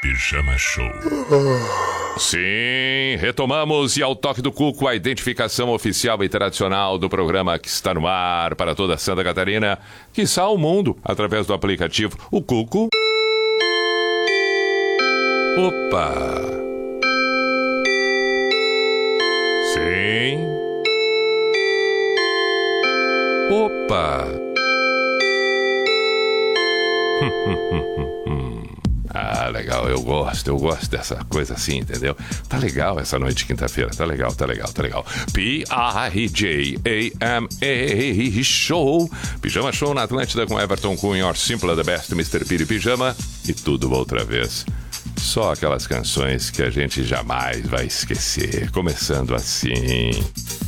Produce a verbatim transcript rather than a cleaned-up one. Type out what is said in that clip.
Pijama Show. Sim, retomamos e ao toque do cuco a identificação oficial e tradicional do programa que está no ar para toda Santa Catarina, quiçá o mundo, através do aplicativo O Cuco. Opa! Sim. Opa! Ah, legal, eu gosto, eu gosto dessa coisa assim, entendeu? Tá legal essa noite de quinta-feira, tá legal, tá legal, tá legal. P I J A M A Show, Pijama Show na Atlântida com Everton Cunha, Or Simple the Best, mister Piri Pijama e tudo outra vez. Só aquelas canções que a gente jamais vai esquecer, começando assim...